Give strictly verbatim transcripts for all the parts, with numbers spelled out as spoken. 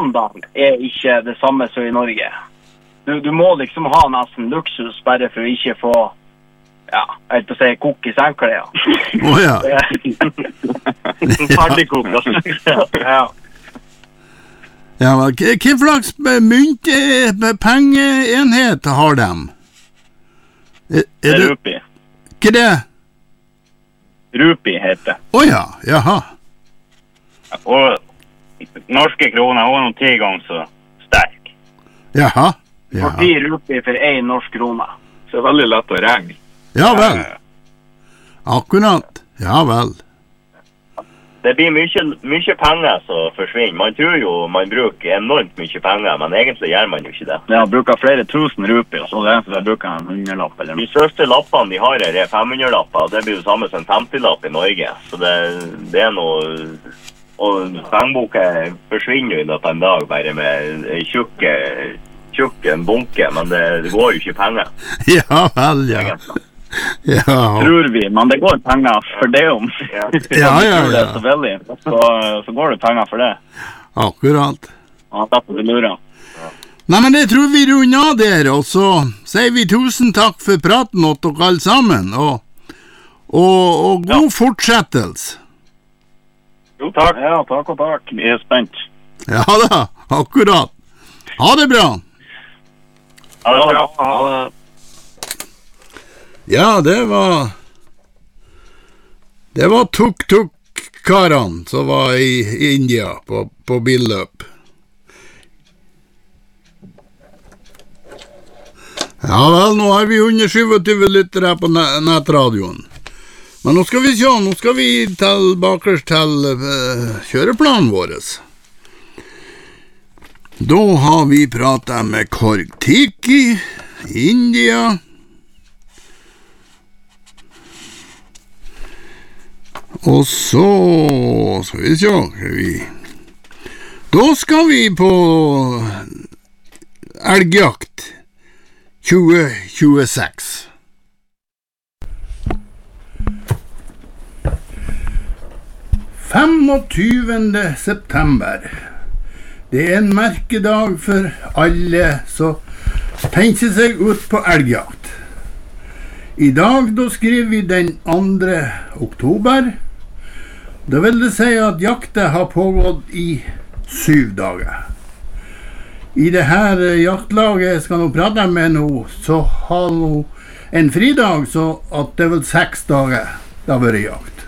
standard er ikke det samme som i Norge. Du, du må liksom ha nesten luksus bare for å ikke få, ja, jeg vet å si, kokk i sengklær. Å ja. Ferdig kokk, altså. Ja. Ja, hva slags mynt, pengeenhet har de? Er, er det er rupi. Hva er det? Rupi heter det. Å ja, jaha. Og norske kroner var noen ti ganger så sterk. Jaha. jaha. For ti rupi for en norsk krone. Så det er veldig lett å regne. Ja vel. Akkurat. Ja vel. Det blir mye, mye penger som forsvinner. Man tror jo man bruker enormt mye penger, men egentlig gjør man jo ikke det. Ja, bruker flere tusen rupi, og så det er så jeg bruker en hundrelapp. Eller de største lappene de har her er femhundrelapper, og det blir jo samme som en femtilapp i Norge. Så det, det er noe... Og pengeboka forsvinner jo på en dag bare med tjukke, tjukke en bunke, men det, det går jo ikke penger. Ja vel, ja. Ja. Tror vi, men det går penger for det om. Ja, ja, ja. Det så, veldig, så, så går det penger for det. Akkurat. Ja, derfor vi lurer. Nei, men det tror vi runder der, og så sier vi tusen takk for praten åt dere alle sammen, og, og, og god ja. Fortsettelse. Jo, takk. Ja, takk og takk. Vi er spent. Ja da, akkurat. Ha det bra. Ha det bra. Ha det. Ja, det var det var tuk-tuk-karene som var i India på, på billøp. Ja vel, nå har vi hundre tjuesyv lyttere på nettradioen. Men nå skal vi se, nå skal vi tilbake til uh, kjøreplanen vår. Da har vi pratet med Korg Tiki, India. Og så skal vi se, skal vi... Da skal vi på elgjakt tjue tjueseks. femogtyvende september. Det er en merkedag for alle som tenker seg ut på elgjakt. I dag da skriver vi den andre oktober. Da vil det si at jakten har pågått i syv dager. I det her jaktlaget jeg skal nå prate med nå, så har nå en fridag, så at det er vel seks dager det har vært jakt.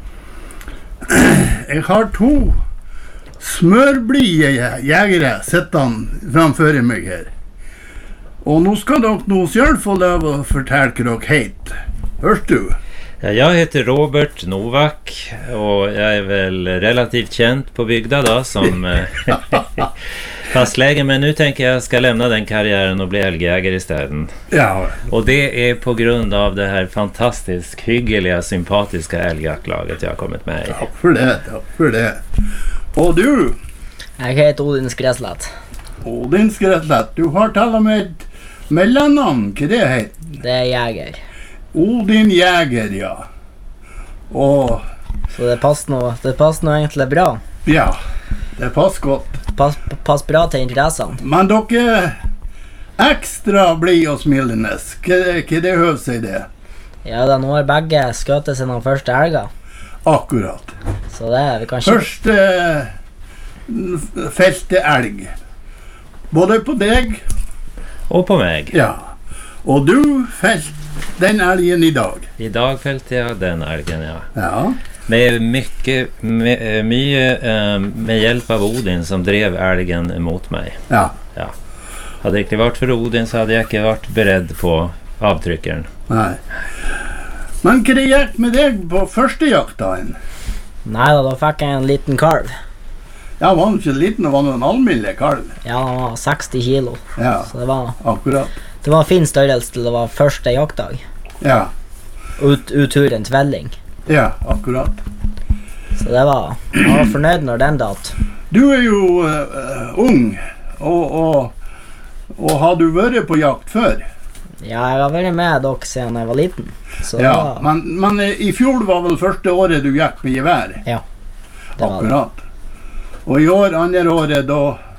Jeg har to smørblige jegere sittende framfor meg her. Og nå skal dere nå selv få lov å fortelle hva dere heter. Hørst du? Ja, jag heter Robert Novak och jag är väl relativt känd på bygda då som fastläge, men nu tänker jag ska lämna den karriären och bli älgjägare i städen. Ja. Och det är på grund av det här fantastiskt hyggliga, sympatiska älgjaktlaget jag har kommit med i. Tack för det, tack för det. Och du? Jag heter Odin Skräslat. Odin Skräslat, du har talat med ett mellannamn, vad det heter? Det är Jäger. Odin Jäger, ja. Og... Så det passer nå, det passer nå egentlig bra. Ja, det passer godt. Pass, pass bra til interessene. Men dere ekstra blir og smilende. Hva det høver seg det? Ja, da nå har begge skjøtet seg den første elga. Akkurat. Så det er vi kanskje... Første felte elg. Både på deg... Og på meg. Ja. Og du felt den elgen i dag. I dag fällde jag den älgen, ja. Ja. Med mycket med, mycket, eh, med hjälp av Odin som drev älgen emot mig. Ja. Ja. Hade det inte varit för Odin så hade jag inte varit beredd på avtryckaren. Nej. Men hva det gikk med deg på første jaktdagen? Nei da, da fikk jeg en liten kalv. Ja, var han ikke liten, og var han en allmille kalv? Ja, han var seksti kilo. Ja, så det var, akkurat. Det var en fin størrelse til det var første jaktdag. Ja. Ut, uttur en tvelling. Ja, akkurat. Så det var, jeg var fornøyd når den datt. Du er jo uh, ung, og, og, og har du vært på jakt før? Ja, jeg har vært med dere siden jeg var liten. Så ja, var... men, men i fjor var vel første året du gikk med gevær? Ja, det var akkurat. Det. Og i år, andre året, da